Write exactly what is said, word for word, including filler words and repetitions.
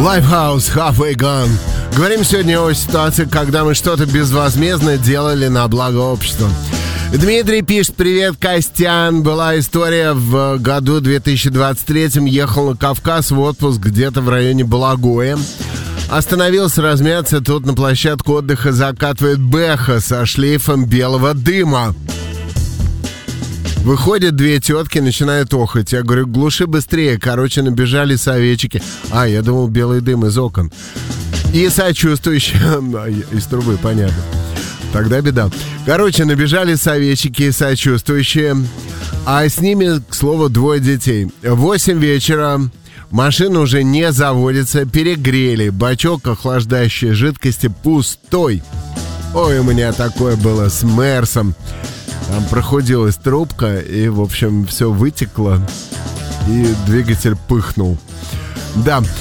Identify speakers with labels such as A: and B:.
A: Lifehouse, Halfway Gone. Говорим сегодня о ситуации, когда мы что-то безвозмездно делали на благо общества. Дмитрий пишет: привет, Костян. Была история в году две тысячи двадцать третьем. Ехал на Кавказ в отпуск где-то в районе Балагоя. Остановился размяться, тут на площадку отдыха закатывает бэха со шлейфом белого дыма. Выходят две тетки, начинают охать. Я говорю, глуши быстрее. Короче, набежали советчики. А, я думал, белый дым из окон. И сочувствующие... Из трубы, понятно. Тогда беда. Короче, набежали советчики и сочувствующие. А с ними, к слову, двое детей. Восемь вечера. Машина уже не заводится. Перегрели. Бачок охлаждающей жидкости пустой. Ой, у меня такое было с Мерсом. Там прохудилась трубка, и, в общем, все вытекло, и двигатель пыхнул. Да.